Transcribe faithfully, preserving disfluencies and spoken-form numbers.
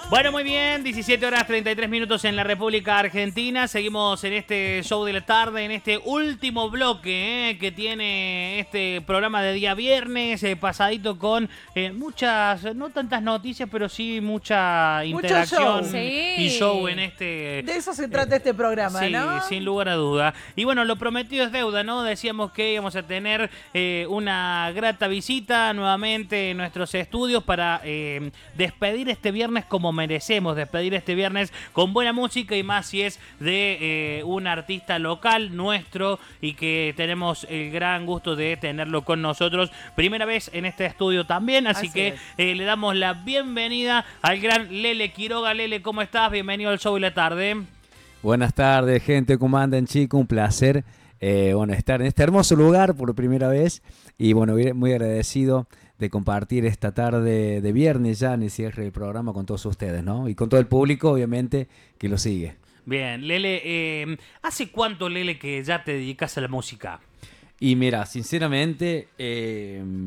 Bueno, muy bien, diecisiete horas treinta y tres minutos en la República Argentina. Seguimos en este show de la tarde, en este último bloque eh, que tiene este programa de día viernes, eh, pasadito con eh, muchas, no tantas noticias, pero sí mucha interacción show. Sí. y show en este... De eso se trata eh, este programa, sí, ¿no? Sí, sin lugar a duda. Y bueno, lo prometido es deuda, ¿no? Decíamos que íbamos a tener eh, una grata visita nuevamente en nuestros estudios para eh, despedir este viernes como merecemos, despedir este viernes con buena música y más si es de eh, un artista local nuestro y que tenemos el gran gusto de tenerlo con nosotros. Primera vez en este estudio también, así, así que eh, le damos la bienvenida al gran Lele Quiroga. Lele, ¿cómo estás? Bienvenido al show de la tarde. Buenas tardes, gente, ¿cómo andan, chicos? Un placer eh, bueno, estar en este hermoso lugar por primera vez y bueno, muy agradecido de compartir esta tarde de viernes ya en el cierre del programa con todos ustedes, ¿no? Y con todo el público, obviamente, que lo sigue. Bien, Lele, eh, ¿hace cuánto, Lele, que ya te dedicas a la música? Y mira, sinceramente... Eh,